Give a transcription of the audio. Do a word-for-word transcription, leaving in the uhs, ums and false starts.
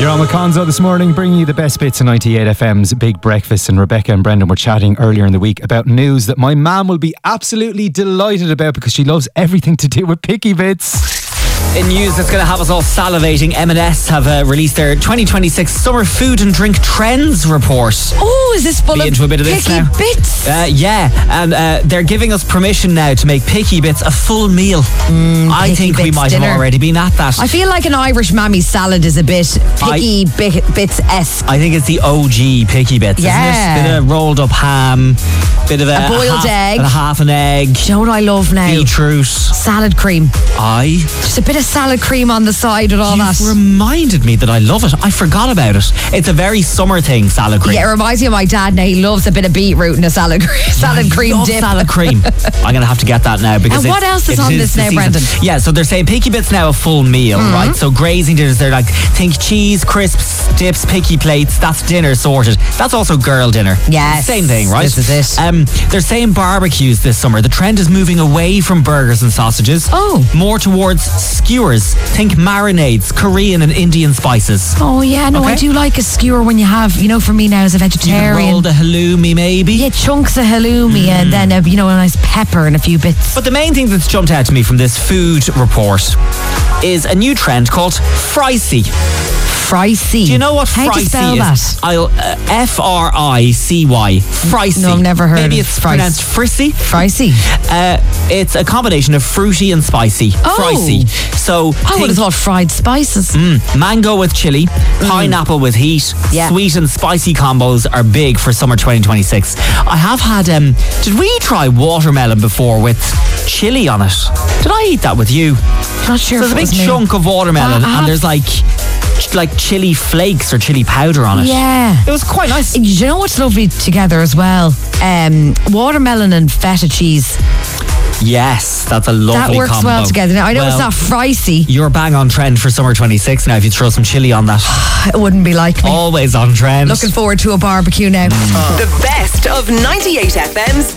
You're on with Conzo this morning, bringing you the best bits of ninety-eight F M's Big Breakfast. And Rebecca and Brendan were chatting earlier in the week about news that my mum will be absolutely delighted about because she loves everything to do with picky bits. In news that's going to have us all salivating, M and S have uh, released their twenty twenty-six Summer Food and Drink Trends Report. Oh, is this full Be of into a bit of this picky now. bits? Uh, yeah, and uh, they're giving us permission now to make Picky Bits a full meal. Mm, I think we Bits might dinner. have already been at that. I feel like an Irish mammy's salad is a bit picky bi- bits-esque. I think it's the O G Picky Bits, Yeah. isn't it? Bit of rolled up ham, bit of a, A boiled half, egg. and a half an egg, Do you know what I love now? beetroot. Salad cream. I Just a bit of salad cream on the side with all You've that. reminded me that I love it. I forgot about it. It's a very summer thing, salad cream. Yeah, it reminds me of my dad now. He loves a bit of beetroot and a salad cream, salad I cream love dip. salad cream. I'm going to have to get that now because And what it's- else is it on is this the now, season. Brendan? Yeah, so they're saying Picky Bits now a full meal, Mm-hmm. right? So grazing dinners, they're like, think cheese, crisps, dips, picky plates. That's dinner sorted. That's also girl dinner. Yes. Same thing, right? This is it. Um, they're saying barbecues this summer. The trend is moving away from burgers and sausages. Oh. More towards skewers. Think marinades, Korean and Indian spices. Oh yeah, no, Okay. I do like a skewer when you have, you know, for me now as a You can vegetarian. roll the halloumi maybe. Yeah, chunks of halloumi and then a, you know, a nice pepper and a few bits. But the main thing that's jumped out to me from this food report is a new trend called fricey. Fricey. Do you know what How do fricey you spell is? that? I'll uh, F R I C Y. Fricey. No, I've never heard Maybe of it's frice. pronounced frissy. Fricey. Uh, it's a combination of fruity and spicy. Oh. Fricey. So I think, would have thought fried spices. mm, mango with chili, pineapple with heat, Yeah. sweet and spicy combos are big for summer twenty twenty-six. I have had, um, did we try watermelon before with chili on it? Did I eat that with you? Not sure So if there's a it was big me. chunk of watermelon Uh, I have- and there's like ch- like chili flakes or chili powder on it. Yeah. It was quite nice. Do you know what's lovely together as well? Um, watermelon and feta cheese. Yes, that's a lovely That works combo. well together. Now, I know Well, it's not fricey. You're bang on trend for summer twenty-six now if you throw some chili on that. It wouldn't be like me. Always on trend. Looking forward to a barbecue now. The best of ninety-eight F M's